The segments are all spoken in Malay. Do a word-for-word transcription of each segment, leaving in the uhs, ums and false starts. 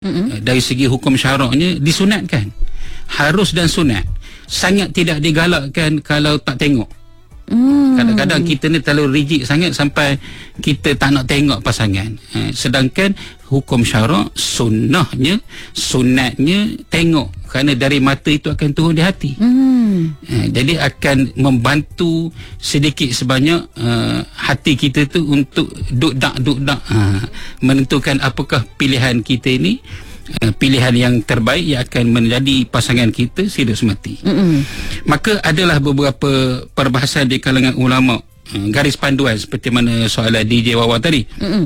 mm-hmm. dari segi hukum syaraknya disunatkan, harus dan sunat. Sangat tidak digalakkan kalau tak tengok. Hmm. Kadang-kadang kita ni terlalu rigid sangat sampai kita tak nak tengok pasangan. Ha, sedangkan hukum syarak sunnahnya, sunatnya tengok, kerana dari mata itu akan turun di hati. Hmm. Ha, jadi akan membantu sedikit sebanyak uh, hati kita tu untuk duk-dak-duk-dak ha, menentukan apakah pilihan kita ini, uh, pilihan yang terbaik yang akan menjadi pasangan kita hidup semati. Mm-mm. Maka adalah beberapa perbahasan di kalangan ulama, uh, garis panduan seperti mana soalan D J Wawa tadi. Uh,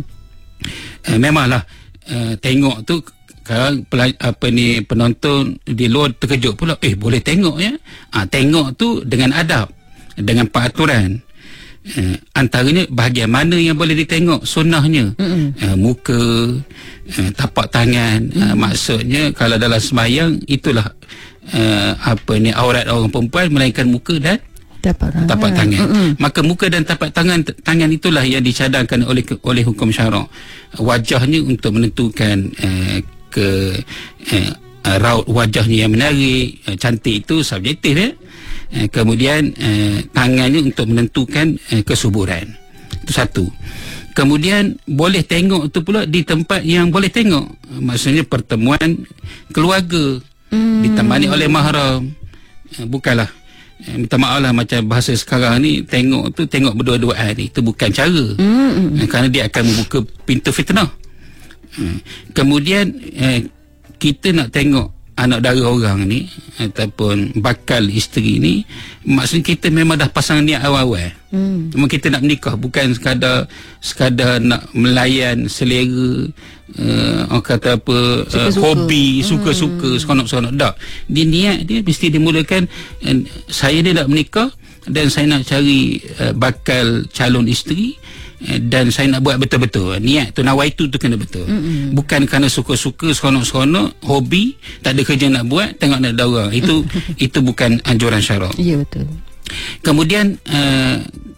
memanglah uh, tengok tu kalau apa ni penonton di luar terkejut pula, eh boleh tengok ya. Ha, tengok tu dengan adab, dengan peraturan. Uh, antaranya bahagian mana yang boleh ditengok sunnahnya, uh, muka, uh, tapak tangan. Uh, maksudnya kalau dalam sembahyang itulah uh, apa ni aurat orang perempuan, melainkan muka dan tapak tangan. Tapak tangan. Maka muka dan tapak tangan tangan itulah yang dicadangkan oleh oleh hukum syarak. Wajahnya untuk menentukan uh, ke uh, raut wajahnya yang menarik, uh, cantik itu subjektif ya. Uh, kemudian uh, tangannya untuk menentukan uh, kesuburan. Itu satu. Kemudian boleh tengok itu pula di tempat yang boleh tengok. Uh, maksudnya pertemuan keluarga, hmm. ditemani oleh mahram. Uh, bukanlah uh, minta maaf lah macam bahasa sekarang ni, tengok tu tengok berdua-duaan ni, itu bukan cara. Hmm. Uh, kerana dia akan membuka pintu fitnah. Uh, kemudian uh, kita nak tengok anak dara orang ni ataupun bakal isteri ni, maksudnya kita memang dah pasang niat awal-awal. Hmm. Memang kita nak menikah, bukan sekadar sekadar nak melayan selera, uh, orang kata apa, uh, hobi, suka-suka, hmm. seronok-seronok. Tak. Dia niat dia mesti dimulakan, uh, saya ni nak menikah dan saya nak cari uh, bakal calon isteri, dan saya nak buat betul-betul. Niat tu, nawaitu tu kena betul. Mm-mm. Bukan kerana suka-suka, seronok-seronok, hobi, tak ada kerja nak buat, tengok nak ada orang. Itu itu bukan anjuran syarak. Ya, betul. Kemudian uh,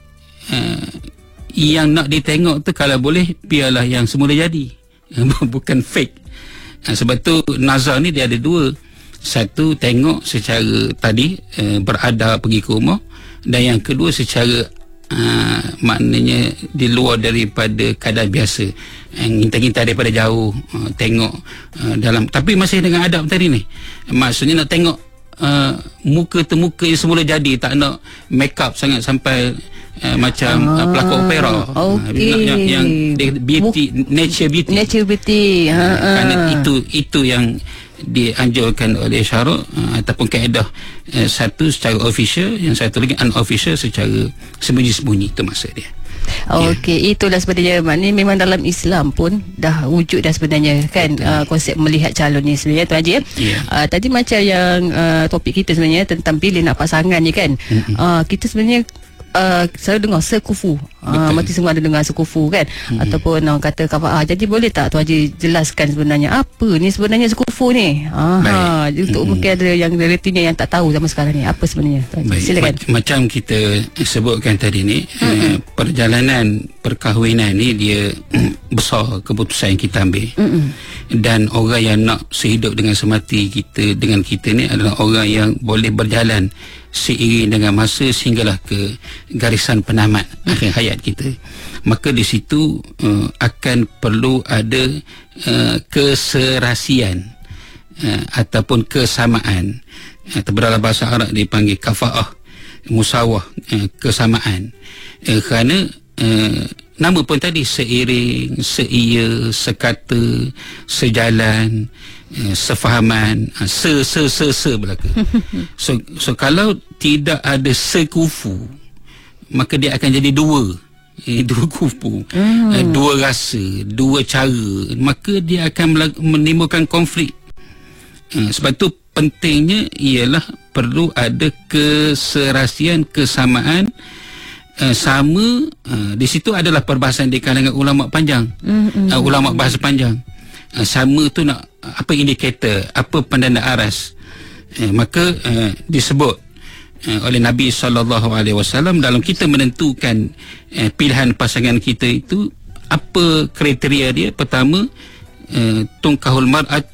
uh, yang nak ditengok tu kalau boleh biarlah yang semula jadi. Bukan fake. Uh, sebab tu nazar ni dia ada dua. Satu, tengok secara tadi uh, beradab pergi ke rumah, dan yang kedua secara Uh, maknanya di luar daripada keadaan biasa, uh, ngintai-ngintai daripada jauh, uh, tengok uh, dalam, tapi masih dengan adab tadi ni. Maksudnya nak tengok uh, muka tu muka yang semula jadi, tak nak make up sangat sampai uh, macam ah, uh, pelakon opera. Okay. Uh, yang, yang beauty, nature beauty, nature beauty. Uh, uh, kerana itu itu yang dianjurkan oleh syarak, uh, ataupun kaedah, uh, satu secara official, yang satu lagi unofficial, secara sembunyi-sembunyi. Itu maksud dia. Okey, yeah. Itulah sebenarnya, maknanya memang dalam Islam pun dah wujud dah sebenarnya kan, uh, konsep melihat calon ni sebenarnya Tuan Haji. Yeah. Uh, tadi macam yang uh, topik kita sebenarnya tentang pilih nak pasangan ni kan, mm-hmm. uh, kita sebenarnya Uh, selalu dengar sekufu, uh, mesti semua ada dengar sekufu kan, hmm. ataupun orang uh, kata kafa'ah. Jadi boleh tak Tuan Haji jelaskan sebenarnya apa ni sebenarnya sekufu ni? Aha, untuk hmm. mungkin ada yang relativnya yang tak tahu zaman sekarang ni, apa sebenarnya Tuan Haji? Silakan. Mac- macam kita sebutkan tadi ni, hmm. uh, perjalanan perkahwinan ni dia besar keputusan yang kita ambil. Hmm. Dan orang yang nak sehidup dengan semati kita dengan kita ni adalah orang yang boleh berjalan seiring dengan masa sehinggalah ke garisan penamat akhir hayat kita. Maka di situ uh, akan perlu ada uh, keserasian uh, ataupun kesamaan, atau dalam bahasa Arab dipanggil kafa'ah, musawah, uh, kesamaan. Uh, kerana uh, nama pun tadi, seiring, seia, sekata, sejalan, sefahaman, se se se se belaka. So so kalau tidak ada sekufu, maka dia akan jadi dua, eh, dua kufu, hmm. eh, dua rasa, dua cara, maka dia akan menimbulkan konflik. Eh, sebab tu pentingnya ialah perlu ada keserasian, kesamaan. Uh, sama uh, di situ adalah perbahasan di kalangan ulama panjang, mm-hmm. uh, ulama bahasa panjang. Uh, sama tu nak apa indikator, apa penanda aras. Uh, maka uh, disebut uh, oleh Nabi sallallahu alaihi wasallam dalam kita menentukan uh, pilihan pasangan kita itu, apa kriteria dia. Pertama, uh, tungkahul mar'at